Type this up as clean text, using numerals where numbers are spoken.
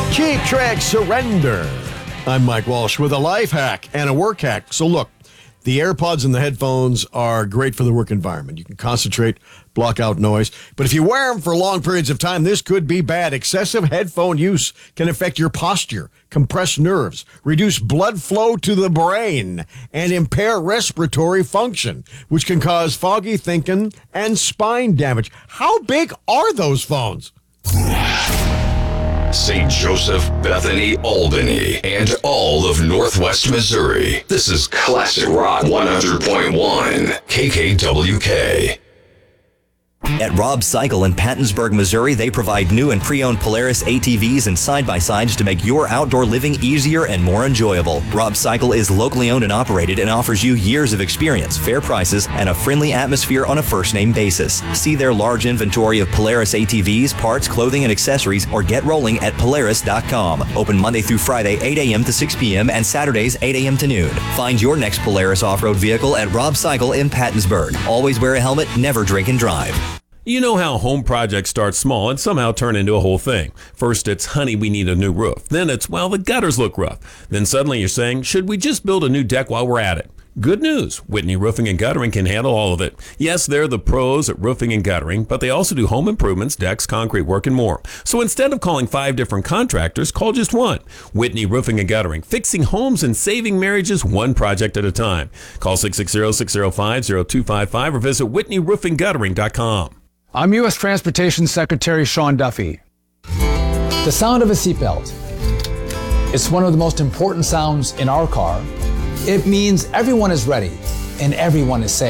Cheap Trick Surrender. I'm Mike Walsh with a life hack and a work hack. So look, the AirPods and the headphones are great for the work environment. You can concentrate, block out noise. But if you wear them for long periods of time, this could be bad. Excessive headphone use can affect your posture, compress nerves, reduce blood flow to the brain, and impair respiratory function, which can cause foggy thinking and spine damage. How big are those phones? St. Joseph, Bethany, Albany, and all of Northwest Missouri. This is Classic Rock 100.1 KKWK. At Rob Cycle in Pattonsburg, Missouri, they provide new and pre-owned Polaris ATVs and side-by-sides to make your outdoor living easier and more enjoyable. Rob Cycle is locally owned and operated and offers you years of experience, fair prices, and a friendly atmosphere on a first-name basis. See their large inventory of Polaris ATVs, parts, clothing, and accessories, or get rolling at Polaris.com. Open Monday through Friday, 8 a.m. to 6 p.m. and Saturdays, 8 a.m. to noon. Find your next Polaris off-road vehicle at Rob Cycle in Pattonsburg. Always wear a helmet, never drink and drive. You know how home projects start small and somehow turn into a whole thing. First it's, honey, we need a new roof. Then it's, well, the gutters look rough. Then suddenly you're saying, should we just build a new deck while we're at it? Good news. Whitney Roofing and Guttering can handle all of it. Yes, they're the pros at roofing and guttering, but they also do home improvements, decks, concrete work, and more. So instead of calling 5 different contractors, call just one. Whitney Roofing and Guttering, fixing homes and saving marriages one project at a time. Call 660-605-0255 or visit whitneyroofingguttering.com. I'm U.S. Transportation Secretary Sean Duffy. The sound of a seatbelt. It's one of the most important sounds in our car. It means everyone is ready and everyone is safe.